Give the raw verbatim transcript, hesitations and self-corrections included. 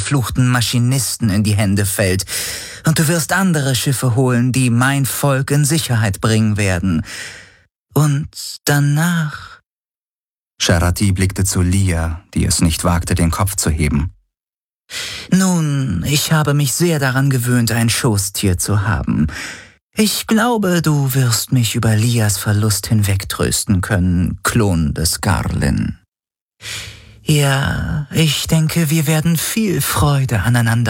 verfluchten Maschinisten in die Hände fällt. Und du wirst andere Schiffe holen, die mein Volk in Sicherheit bringen werden. Und danach... Sharati blickte zu Lia, die es nicht wagte, den Kopf zu heben. Nun, ich habe mich sehr daran gewöhnt, ein Schoßtier zu haben. Ich glaube, du wirst mich über Lias Verlust hinwegtrösten können, Klon des Garlin. Ja, ich denke, wir werden viel Freude aneinander